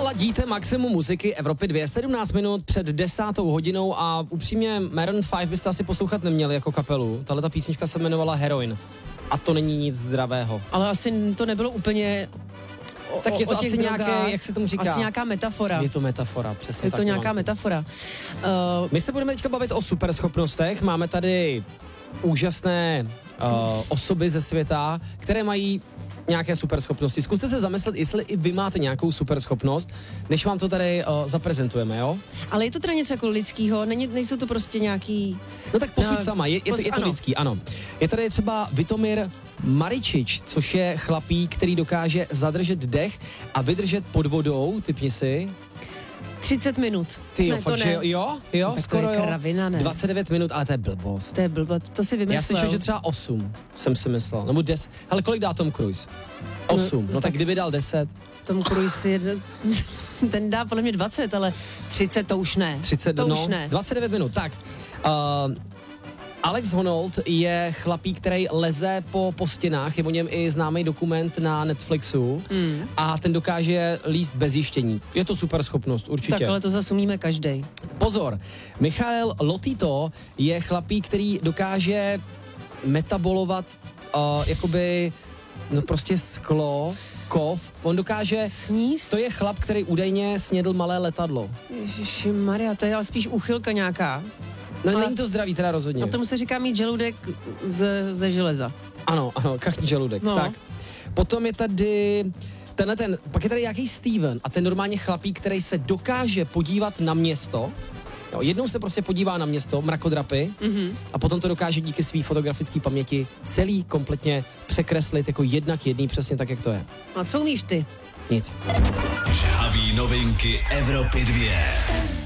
Ladíte maximum muziky Evropy 2, 17 minut před 10. hodinou a upřímně Maroon 5 byste asi poslouchat neměli jako kapelu. Tahle ta písnička se jmenovala Heroin a to není nic zdravého. Ale asi to nebylo úplně Tak je to asi drogách. nějaké, jak se tomu říká? Asi nějaká metafora. Je to metafora, přesně Je tak. to nějaká metafora. My se budeme teďka bavit o superschopnostech. Máme tady úžasné osoby ze světa, které mají nějaké superschopnosti. Zkuste se zamyslet, jestli i vy máte nějakou superschopnost, než vám to tady zaprezentujeme, jo? Ale je to teda něco jako lidskýho, nejsou to prostě nějaký... No tak posuď sama, je to ano. lidský, ano. Je tady třeba Vitomír Maričič, což je chlapík, který dokáže zadržet dech a vydržet pod vodou, typni si. 30 minut. Ty jo, ne, fakt, to že jo, tak skoro to je kravina, ne? 29 minut, ale to je blbost. To je blbot, to si Já vymyslel. slyšel, že třeba 8 jsem si myslel, nebo 10. Ale kolik dá Tom Cruise? 8, no tak kdyby dal 10. Tom Cruise ten dá podle mě 20, ale 30 to už ne. 30, to no, už ne. 29 minut, tak. Alex Honnold je chlapík, který leze po stěnách, je o něm i známý dokument na Netflixu a ten dokáže líst bez jištění. Je to super schopnost, určitě. Tak ale to zase umíme každej. Pozor, Michael Lotito je chlapík, který dokáže metabolovat jakoby, no prostě sklo, kov. On dokáže Sníst? To je chlap, který údajně snědl malé letadlo. Ježišmarja, to je ale spíš úchylka nějaká. No Ale- není to zdravý teda rozhodně. A tomu se říká mít žaludek ze železa. Ano, kachní žaludek. No. Tak. Potom je tady pak je tady nějaký Steven a ten normálně chlapík, který se dokáže podívat na město. Jo, jednou se prostě podívá na město, mrakodrapy, a potom to dokáže díky své fotografické paměti celý kompletně překreslit jako 1:1, přesně tak, jak to je. A co umíš ty? Nic. Žhaví novinky Evropy 2.